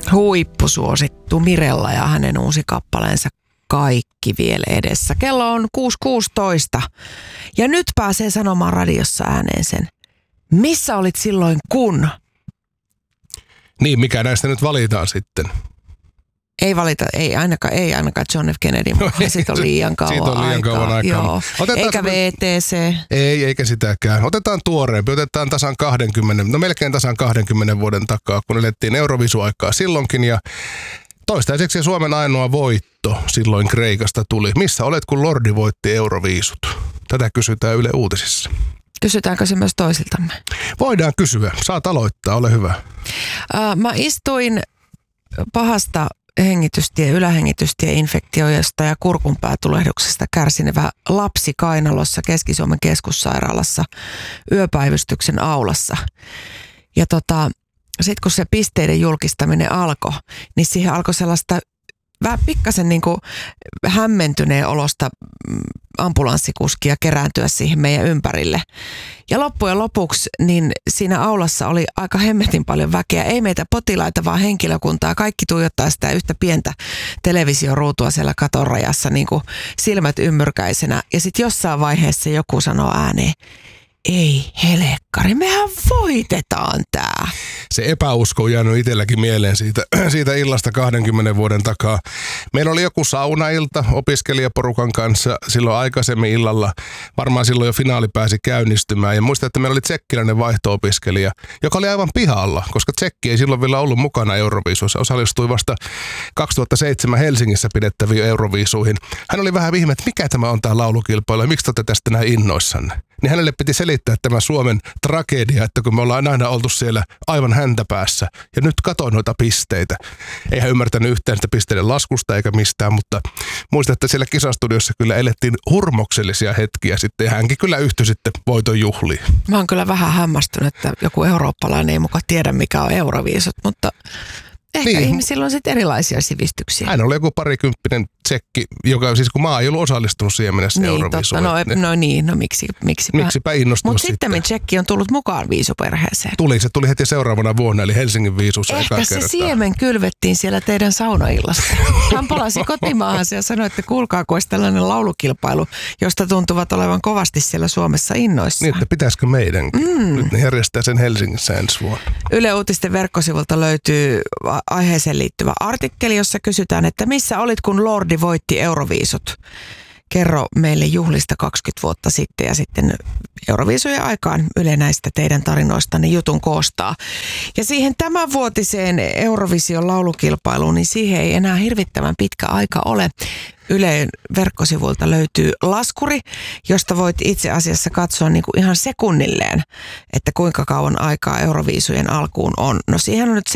Huippusuosittu Mirella ja hänen uusi kappaleensa Kaikki vielä edessä. Kello on 6.16 ja nyt pääsee sanomaan radiossa ääneen sen. Missä olit silloin kun? Niin, mikä näistä nyt valitaan sitten? Ei valita, ei ainakaan John F. Kennedy, mutta siitä on liian kauan siitä on liian kauan aikaa. Joo. Eikä VTC. Ei, eikä sitäkään. Otetaan tuoreempi, otetaan melkein tasan 20 vuoden takaa, kun elettiin Eurovisu-aikaa silloinkin ja toistaiseksi Suomen ainoa voitto silloin Kreikasta tuli. Missä olet, kun Lordi voitti Euroviisut? Tätä kysytään Yle Uutisissa. Kysytäänkö se myös toisiltamme? Voidaan kysyä. Saat aloittaa, ole hyvä. Mä istuin pahasta ylähengitystieinfektioista ja kurkunpäätulehduksesta kärsinevä lapsi kainalossa Keski-Suomen keskussairaalassa yöpäivystyksen aulassa. Ja sitten kun se pisteiden julkistaminen alkoi, niin siihen alkoi sellaista vähän pikkasen niin kuin hämmentyneen olosta ambulanssikuskia kerääntyä siihen meidän ympärille. Ja loppujen lopuksi niin siinä aulassa oli aika hemmetin paljon väkeä. Ei meitä potilaita, vaan henkilökuntaa. Kaikki tuijottaa sitä yhtä pientä televisioruutua siellä katon rajassa niin kuin silmät ymmyrkäisenä. Ja sitten jossain vaiheessa joku sanoo ääneen, ei helekkari, mehän voitetaan tää. Se epäusko on jäänyt itselläkin mieleen siitä illasta 20 vuoden takaa. Meillä oli joku saunailta opiskelijaporukan kanssa silloin aikaisemmin illalla. Varmaan silloin jo finaali pääsi käynnistymään. Ja muistan, että meillä oli tsekkiläinen vaihto-opiskelija, joka oli aivan pihalla, koska Tsekki ei silloin vielä ollut mukana Euroviisuissa. Osallistui vasta 2007 Helsingissä pidettäviin Euroviisuihin. Hän oli vähän ihme, että mikä tämä on tämä laulukilpailu ja miksi te olette tästä näin innoissanne. Niin hänelle piti selittää tämä Suomen tragedia, että kun me ollaan aina oltu siellä aivan häntä päässä ja nyt katsoin noita pisteitä. Ei hän ymmärtänyt yhtään sitä pisteiden laskusta eikä mistään, mutta muistan, että siellä kisastudiossa kyllä elettiin hurmoksellisia hetkiä sitten ja hänkin kyllä yhtyi sitten voiton juhliin. Mä oon kyllä vähän hämmästynyt, että joku eurooppalainen ei muka tiedä mikä on Euroviisut, mutta ehkä niin. Ihmisillä on sitten erilaisia sivistyksiä. Hän oli joku parikymppinen tsekki, joka siis kun mä ei ollut osallistunut siihen mennessä Euroviisuihin. No miksipä innostua mutta sitten Tsekki on tullut mukaan viisuperheeseen. Se tuli heti seuraavana vuonna, eli Helsingin viisussa eka kertaa. Ehkä se siemen kylvettiin siellä teidän saunaillassa. Hän palasi kotimaahansa ja sanoi, että kuulkaako olisi tällainen laulukilpailu, josta tuntuvat olevan kovasti siellä Suomessa innoissaan. Niin, että pitäisikö meidänkin? Nyt ne järjestää sen Helsingissä ensi vuonna. Yle Uutisten verkkosivulta löytyy aiheeseen liittyvä artikkeli, jossa kysytään, että missä olit, kun Lordi voitti Euroviisut. Kerro meille juhlista 20 vuotta sitten ja sitten Euroviisujen aikaan Yle näistä teidän tarinoistanne jutun koostaa. Ja siihen tämänvuotiseen Eurovision laulukilpailuun, niin siihen ei enää hirvittävän pitkä aika ole. Ylen verkkosivuilta löytyy laskuri, josta voit itse asiassa katsoa niin kuin ihan sekunnilleen, että kuinka kauan aikaa Euroviisujen alkuun on. No siihen on nyt